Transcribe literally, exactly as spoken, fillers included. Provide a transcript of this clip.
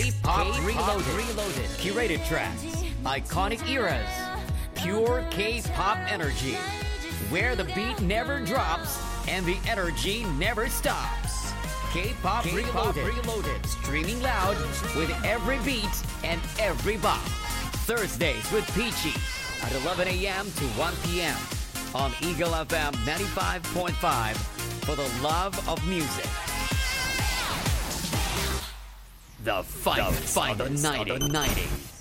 K-Pop, K-Pop Reloaded. Reloaded. Curated tracks. Iconic eras. Pure K-Pop energy. Where the beat never drops and the energy never stops. K-Pop, K-Pop Reloaded. Reloaded. Streaming loud with every beat and every bop. Thursdays with Peachy at eleven a.m. to one p.m. on Eagle F M ninety-five point five for the love of music. The finest, the finest of the nineties.